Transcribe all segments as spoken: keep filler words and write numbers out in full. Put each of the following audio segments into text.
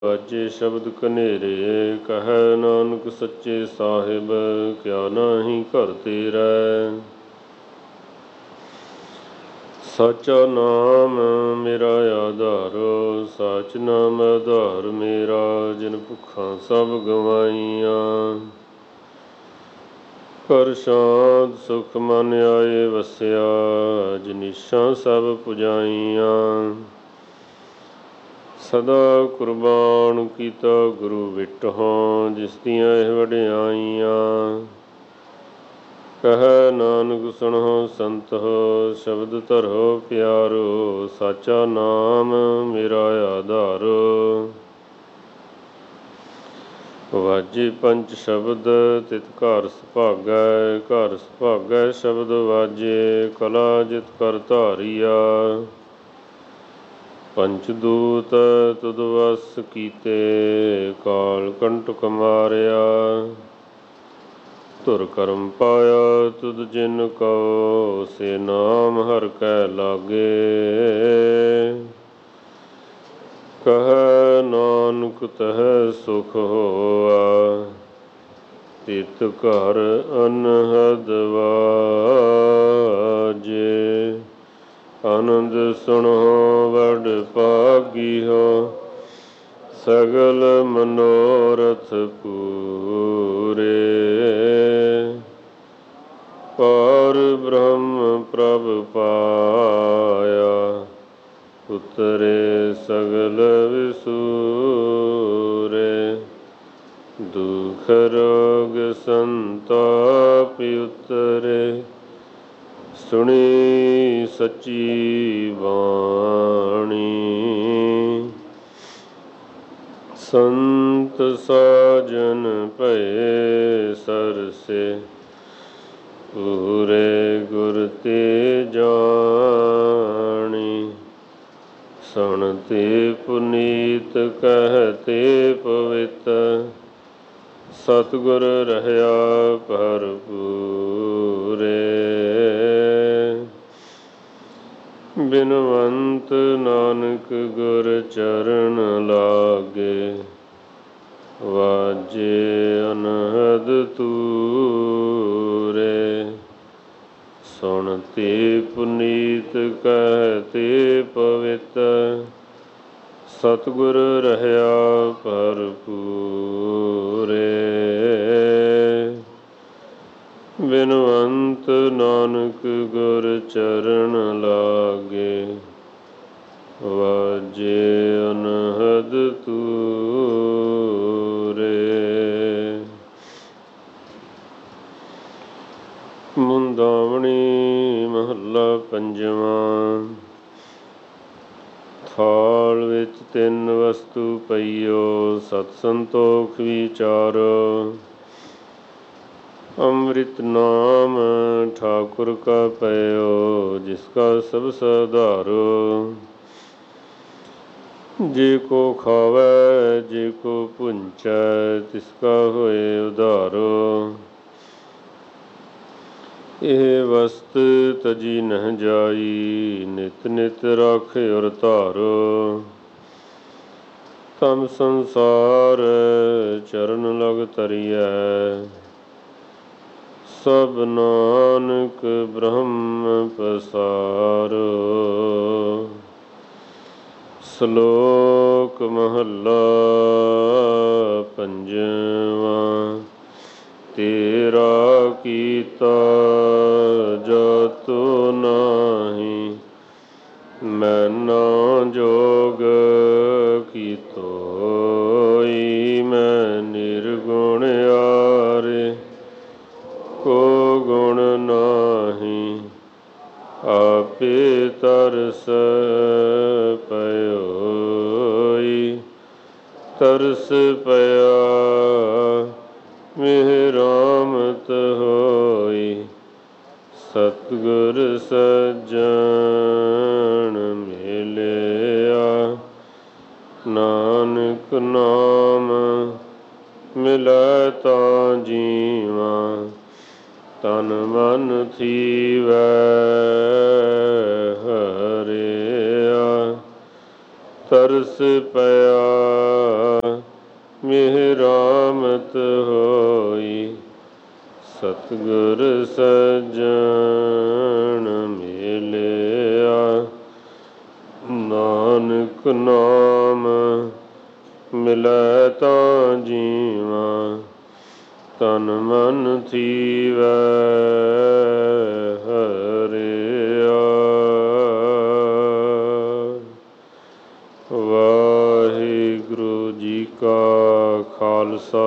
ਵਾਜੇ ਸ਼ਬਦ ਕਨੇਰੇ, ਕਹਿ ਨਾਨਕ ਸੱਚੇ ਸਾਹਿਬ, ਕਿਆ ਨਾਹੀਂ ਘਰ ਤੇਰਾ। ਸਾਚਾ ਨਾਮ ਮੇਰਾ ਆਧਾਰ, ਸਾਚ ਨਾਮ ਆਧਾਰ ਮੇਰਾ, ਜਿਨ ਭੁੱਖਾਂ ਸਭ ਗਵਾਈਆਂ। ਘਰ ਸ਼ਾਂਤ ਸੁਖ ਮਨ ਆਏ ਵਸਿਆ, ਜਿਨੀਸ਼ਾਂ ਸਭ ਪੁਜਾਈਆਂ। ਸਦਾ ਕੁਰਬਾਨ ਕੀਤਾ ਗੁਰੂ ਵਿਟਹੁ, ਜਿਸ ਦੀਆਂ ਇਹ ਵਡਿਆਈਆਂ। ਕਹਿ ਨਾਨਕ ਸੁਣਹੁ ਸੰਤਹੁ, ਸ਼ਬਦ ਧਰਹੁ ਪਿਆਰੋ, ਸਾਚਾ ਨਾਮ ਮੇਰਾ ਆਧਾਰ। ਵਾਜੇ ਪੰਚ ਸ਼ਬਦ ਤਿਤ ਘਰ ਸੁਭਾਗੈ, ਘਰ ਸੁਭਾਗੈ ਸ਼ਬਦ ਵਾਜੇ, ਕਲਾ ਜਿਤ ਕਰ ਧਾਰੀਆ। ਪੰਚ ਦੂਤ ਤੁਧ ਵਸ ਕੀਤੇ, ਕਾਲ ਕੰਟਕ ਮਾਰਿਆ। ਧੁਰ ਕਰਮ ਪਾਇਆ ਤੁਧ ਜਿਨ ਕਉ, ਸੇ ਨਾਮ ਹਰਿ ਕੈ ਲਾਗੇ। ਕਹਿ ਨਾਨਕ ਤਹਿ ਸੁਖ ਹੋਆ, ਤਿਤ ਘਰ ਅਨਹਦ ਵਾਜੇ। ਆਨੰਦ ਸੁਣਹੁ ਵਡ ਭਾਗੀਹੁ, ਸਗਲ ਮਨੋਰਥ ਪੂਰੇ। ਪਾਰ ਬ੍ਰਹਮ ਪ੍ਰਭ ਪਾਇਆ, ਉਤਰੇ ਸਗਲ ਵਿਸੂਰੇ। ਦੁਖ ਰੋਗ ਸੰਤਾਪ ਉਤਰੇ, ਸੁਣੀ ਸੱਚੀ ਬਾਣੀ। ਸੰਤ ਸਾਜਨ ਭਏ ਸਰਸੇ, ਪੂਰੇ ਗੁਰ ਤੇ ਜਾਣੀ। ਸੁਣਤੇ ਪੁਨੀਤ ਕਹਿਤੇ ਪਵਿੱਤ, ਸਤਿਗੁਰ ਰਹਿਆ ਭਰਪੂਰੇ। ਬਿਨਵੰਤ ਨਾਨਕ ਗੁਰ ਚਰਨ ਲਾਗੇ, ਵਾਜੇ ਅਨਹਦ ਤੂਰੇ। ਸੁਣਤੇ ਪੁਨੀਤ ਕਹਿਤੇ ਪਵਿੱਤ, ਸਤਿਗੁਰ ਰਹਿਆ ਭਰਪੂਰੇ। ਬਿਨਵੰਤ ਨਾਨਕ ਗੁਰ ਚਰਨ ਲਾਗੇ, ਵਾਜੇ ਅਨਹਦ ਤੂਰੇ। ਮੁੰਦਾਵਣੀ ਮਹੱਲਾ ਪੰਜਵਾਂ। ਥਾਲ ਵਿੱਚ ਤਿੰਨ ਵਸਤੂ ਪਈਓ, ਸਤ ਸੰਤੋਖ ਵਿਚਾਰੋ। ਅੰਮ੍ਰਿਤ ਨਾਮ ਠਾਕੁਰ ਕਾ ਪਇਓ, ਜਿਸ ਕਾ ਸਭ ਸਾਧਾਰੋ। ਜੇ ਕੋ ਖਾਵੈ ਜੇ ਕੋ ਭੁੰਚੈ, ਤਿਸ ਕਾ ਹੋਏ ਉਧਾਰੋ। ਇਹ ਵਸਤ ਤਜੀ ਨਹਿ ਜਾਈ, ਨਿਤ ਨਿਤ ਰਾਖਿ ਧਾਰੋ। ਤਮ ਸੰਸਾਰ ਚਰਨ ਲਗ ਤਰੀਐ, ਸਭ ਨਾਨਕ ਬ੍ਰਹਮ ਪਸਾਰੋ। ਸ਼ਲੋਕ ਮਹੱਲਾ ਪੰਜਵਾਂ। ਤੇਰਾ ਕੀਤਾ ਜਾਤੁ ਨਾਹੀ, ਮੈਨਾ ਜੋਗ ਕੀਤੋਈ। ਮੈਂ ਨਿਰਗੁਣ ਆਰੇ, ਕੋ ਗੁਣ ਨਾਹੀ। ਆਪੇ ਤਰਸ ਪਇਓਈ, ਤਰਸ ਪਿਆ ਮਿਹਰਾਮਤ ਹੋਈ। ਸਤਿਗੁਰ ਸੱਜਣ ਮਿਲਿਆ, ਨਾਨਕ ਨਾਮ ਮਿਲੈ ਤਾਂ ਜੀਵਾਂ। ਤਨ ਮਨ ਥੀਵੈ ਹਰਿਆ, ਤਰਸ ਪਿਆ ਮਿਹਰਾਮਤ ਹੋਈ। ਸਤਿਗੁਰ ਸੱਜਣ ਮਿਲਿਆ ਨਾਨਕ ਨਾਮ ਮਿਲੈ ਤਾਂ ਜੀਵਾਂ। ਤਨ ਮਨ ਥੀਵੈ ਹਰਿਆ। ਵਾਹਿਗੁਰੂ ਜੀ ਕਾ ਖਾਲਸਾ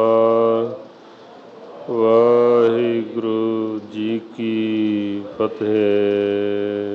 ਵਾਹਿਗੁਰੂ ਜੀ ਕੀ ਫਤਿਹ।